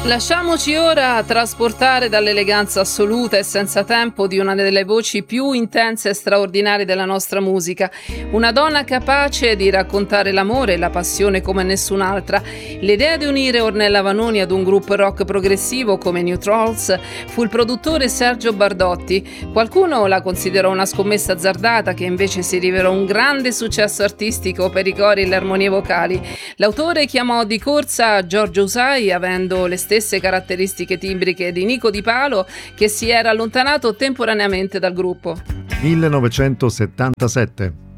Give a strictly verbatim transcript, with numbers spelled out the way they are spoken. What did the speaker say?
Lasciamoci ora trasportare dall'eleganza assoluta e senza tempo di una delle voci più intense e straordinarie della nostra musica, una donna capace di raccontare l'amore e la passione come nessun'altra. L'idea di unire Ornella Vanoni ad un gruppo rock progressivo come New Trolls fu il produttore Sergio Bardotti. Qualcuno la considerò una scommessa azzardata, che invece si rivelò un grande successo artistico per i cori e le armonie vocali. L'autore chiamò di corsa Giorgio Usai, avendo le stesse caratteristiche timbriche di Nico Di Palo, che si era allontanato temporaneamente dal gruppo. millenovecentosettantasette